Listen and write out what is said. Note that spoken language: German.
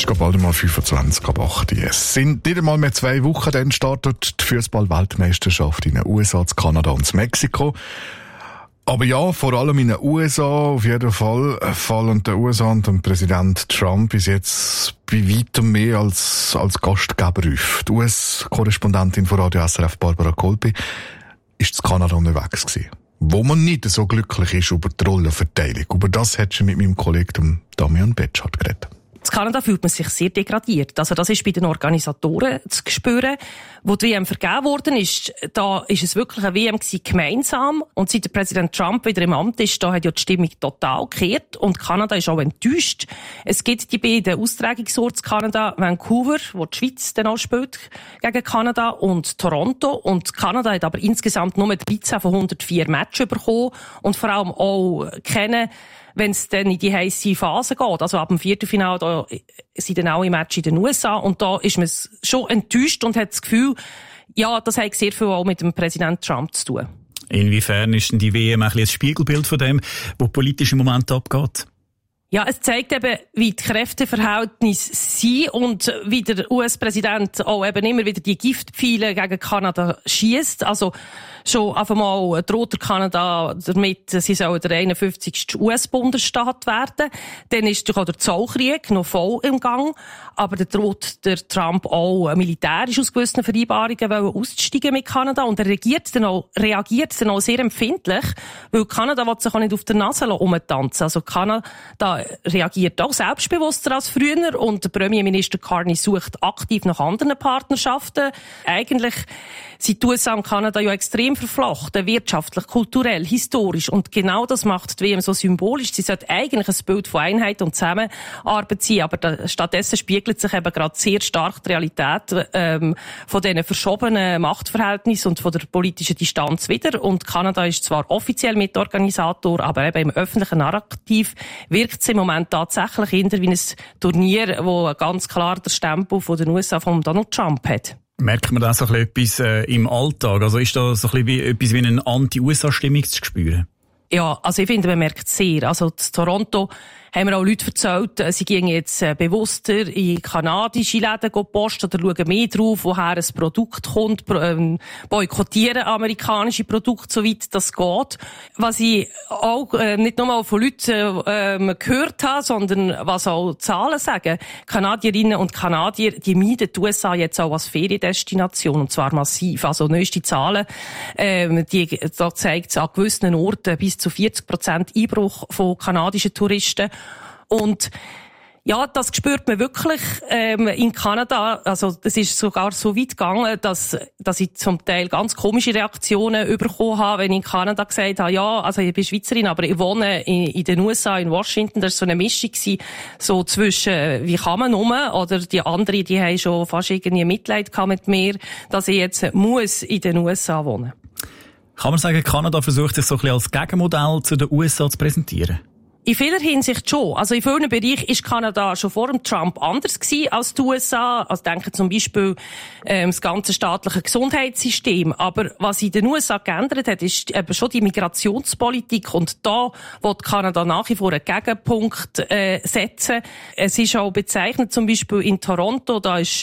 Es ist bald einmal 25:08. Es sind nicht einmal mehr 2 Wochen, dann startet die Fußball-Weltmeisterschaft in den USA, in Kanada und in Mexiko. Aber ja, vor allem in den USA, auf jeden Fall, fallen den USA und dem Präsident Trump bis jetzt bei weitem mehr als Gastgeber auf. Die US-Korrespondentin von Radio SRF, Barbara Kolpi, ist in Kanada unterwegs gewesen, wo man nicht so glücklich ist über die Rollenverteilung. Über das hat sie mit meinem Kollegen Damian Betschart geredet. In Kanada fühlt man sich sehr degradiert. Also das ist bei den Organisatoren zu spüren. Wo die WM vergeben worden ist, da ist es wirklich eine WM gewesen, gemeinsam. Und seit der Präsident Trump wieder im Amt ist, da hat ja die Stimmung total gekehrt. Und Kanada ist auch enttäuscht. Es gibt die beiden Austragungsorte in Kanada, Vancouver, wo die Schweiz dann auch spielt, gegen Kanada, und Toronto. Und Kanada hat aber insgesamt nur 13 von 104 Matches bekommen. Und vor allem auch kennen, wenn es dann in die heisse Phase geht. Also ab dem Viertelfinale, da sind dann alle Matches in den USA. Und da ist man schon enttäuscht und hat das Gefühl, ja, das hat sehr viel auch mit dem Präsident Trump zu tun. Inwiefern ist denn die WM ein Spiegelbild von dem, was politisch im Moment abgeht? Ja, es zeigt eben, wie die Kräfteverhältnisse sind und wie der US-Präsident auch eben immer wieder die Giftpfeile gegen Kanada schiesst. Also schon auf einmal droht Kanada damit, sie sollen der 51. US-Bundesstaat werden. Dann ist auch der Zollkrieg noch voll im Gang. Aber dann droht der Trump auch militärisch aus gewissen Vereinbarungen auszusteigen mit Kanada. Und er reagiert dann auch sehr empfindlich, weil Kanada will sich auch nicht auf der Nase rumtanzen. Also Kanada reagiert auch selbstbewusster als früher und der Premierminister Carney sucht aktiv nach anderen Partnerschaften. Eigentlich sind die USA und Kanada ja extrem verflochten, wirtschaftlich, kulturell, historisch, und genau das macht die WM so symbolisch. Sie sollte eigentlich ein Bild von Einheit und Zusammenarbeit sein, aber stattdessen spiegelt sich eben gerade sehr stark die Realität von diesen verschobenen Machtverhältnissen und von der politischen Distanz wieder. Und Kanada ist zwar offiziell Mitorganisator, aber eben im öffentlichen Narrativ wirkt es im Moment tatsächlich eher wie ein Turnier, wo ganz klar der Stempel von den USA von Donald Trump hat. Merkt man da so etwas im Alltag? Also ist da so etwas wie eine Anti-USA-Stimmung zu spüren? Ja, also ich finde, man merkt es sehr. Also in Toronto haben mir auch Leute erzählt, sie gehen jetzt bewusster in kanadische Läden posten oder schauen mehr drauf, woher ein Produkt kommt, boykottieren amerikanische Produkte, soweit das geht. Was ich auch nicht nur von Leuten gehört habe, sondern was auch Zahlen sagen. Kanadierinnen und Kanadier, die meiden die USA jetzt auch als Feriendestination, und zwar massiv. Also neueste Zahlen, da zeigt es an gewissen Orten bis zu 40% Einbruch von kanadischen Touristen. Und ja, das spürt man wirklich in Kanada. Also das ist sogar so weit gegangen, dass ich zum Teil ganz komische Reaktionen bekommen habe, wenn ich in Kanada gesagt habe, ja, also ich bin Schweizerin, aber ich wohne in den USA, in Washington. Das war so eine Mischung so zwischen, wie kann man oder die anderen, die haben schon fast irgendwie Mitleid gehabt mit mir, dass ich jetzt muss in den USA wohnen. Kann man sagen, Kanada versucht sich so ein bisschen als Gegenmodell zu den USA zu präsentieren? In vieler Hinsicht schon. Also in vielen Bereichen ist Kanada schon vor dem Trump anders gewesen als die USA. Also denke zum Beispiel das ganze staatliche Gesundheitssystem. Aber was in den USA geändert hat, ist eben schon die Migrationspolitik. Und da will Kanada nach wie vor einen Gegenpunkt setzen. Es ist auch bezeichnet, zum Beispiel in Toronto, da ist